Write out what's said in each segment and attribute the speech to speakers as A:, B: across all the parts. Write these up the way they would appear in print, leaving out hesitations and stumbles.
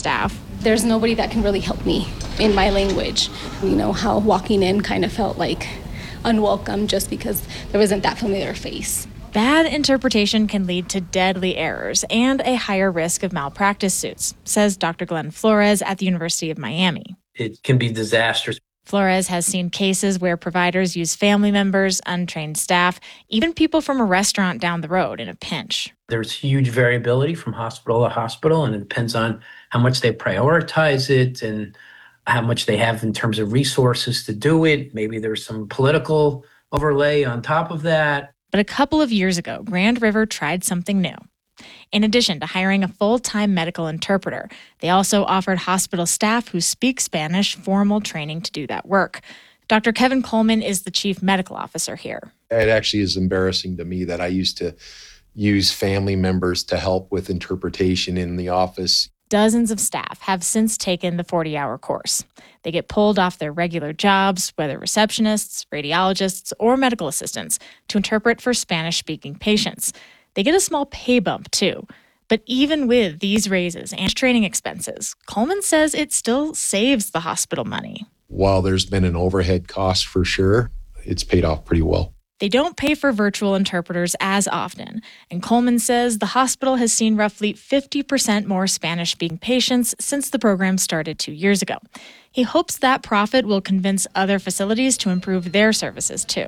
A: staff.
B: There's nobody that can really help me in my language. You know, how walking in kind of felt like unwelcome just because there wasn't that familiar face.
A: Bad interpretation can lead to deadly errors and a higher risk of malpractice suits, says Dr. Glenn Flores at the University of Miami.
C: It can be disastrous.
A: Flores has seen cases where providers use family members, untrained staff, even people from a restaurant down the road in a pinch.
C: There's huge variability from hospital to hospital, and it depends on how much they prioritize it and how much they have in terms of resources to do it. Maybe there's some political overlay on top of that.
A: But a couple of years ago, Grand River tried something new. In addition to hiring a full-time medical interpreter, they also offered hospital staff who speak Spanish formal training to do that work. Dr. Kevin Coleman is the chief medical officer here.
D: It actually is embarrassing to me that I used to use family members to help with interpretation in the office.
A: Dozens of staff have since taken the 40-hour course. They get pulled off their regular jobs, whether receptionists, radiologists, or medical assistants, to interpret for Spanish-speaking patients. They get a small pay bump, too. But even with these raises and training expenses, Coleman says it still saves the hospital money.
D: While there's been an overhead cost for sure, it's paid off pretty well.
A: They don't pay for virtual interpreters as often, and Coleman says the hospital has seen roughly 50% more Spanish-speaking patients since the program started 2 years ago. He hopes that profit will convince other facilities to improve their services, too.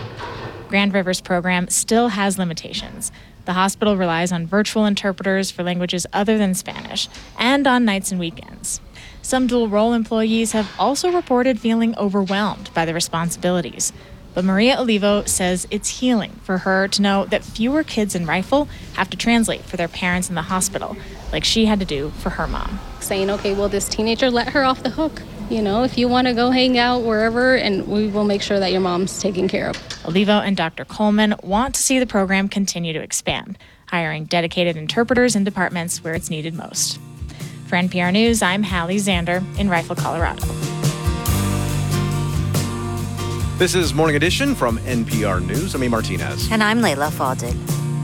A: Grand River's program still has limitations. The hospital relies on virtual interpreters for languages other than Spanish, and on nights and weekends. Some dual-role employees have also reported feeling overwhelmed by the responsibilities. But Maria Olivo says it's healing for her to know that fewer kids in Rifle have to translate for their parents in the hospital, like she had to do for her mom.
B: Saying, okay, well, this teenager, let her off the hook. You know, if you want to go hang out wherever, and we will make sure that your mom's taken care of.
A: Olivo and Dr. Coleman want to see the program continue to expand, hiring dedicated interpreters in departments where it's needed most. For NPR News, I'm Hallie Zander in Rifle, Colorado.
E: This is Morning Edition from NPR News. I'm E. Martinez.
F: And I'm Layla Fadil.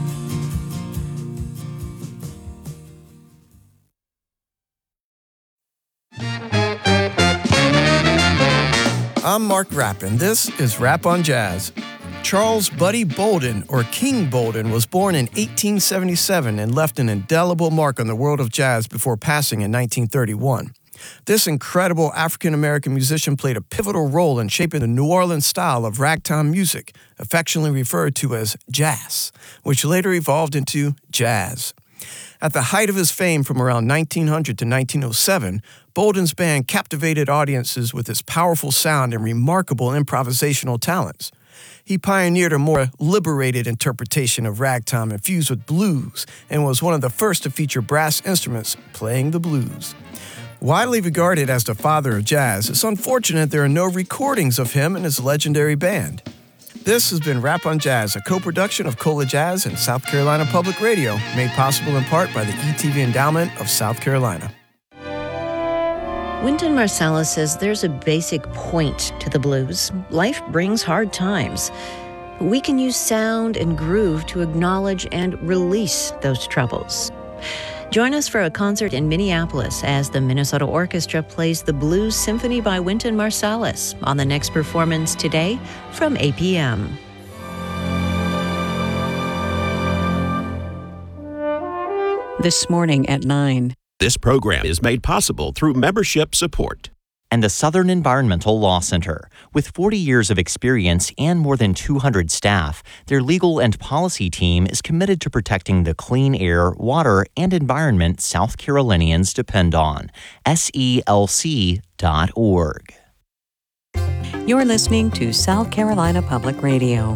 G: I'm Mark Rapp, and this is Rap on Jazz. Charles Buddy Bolden, or King Bolden, was born in 1877 and left an indelible mark on the world of jazz before passing in 1931. This incredible African-American musician played a pivotal role in shaping the New Orleans style of ragtime music, affectionately referred to as jazz, which later evolved into jazz. At the height of his fame from around 1900 to 1907, Bolden's band captivated audiences with his powerful sound and remarkable improvisational talents. He pioneered a more liberated interpretation of ragtime infused with blues and was one of the first to feature brass instruments playing the blues. Widely regarded as the father of jazz, it's unfortunate there are no recordings of him and his legendary band. This has been Rap on Jazz, a co-production of Cola Jazz and South Carolina Public Radio, made possible in part by the ETV Endowment of South Carolina.
F: Wynton Marsalis says there's a basic point to the blues. Life brings hard times. We can use sound and groove to acknowledge and release those troubles. Join us for a concert in Minneapolis as the Minnesota Orchestra plays the Blues Symphony by Wynton Marsalis on the next performance today from 8 p.m.
H: This morning at 9.
I: This program is made possible through membership support.
J: And the Southern Environmental Law Center. With 40 years of experience and more than 200 staff, their legal and policy team is committed to protecting the clean air, water, and environment South Carolinians depend on. SELC.org.
H: You're listening to South Carolina Public Radio.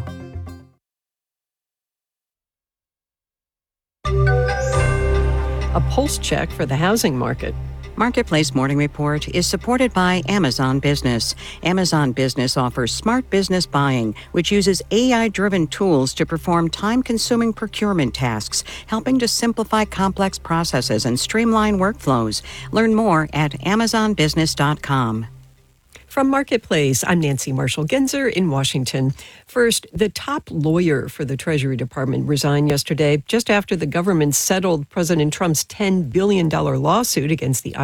K: A pulse check for the housing market.
H: Marketplace Morning Report is supported by Amazon Business. Amazon Business offers smart business buying, which uses AI-driven tools to perform time-consuming procurement tasks, helping to simplify complex processes and streamline workflows. Learn more at amazonbusiness.com.
K: From Marketplace, I'm Nancy Marshall-Genzer in Washington. First, the top lawyer for the Treasury Department resigned yesterday just after the government settled President Trump's $10 billion lawsuit against the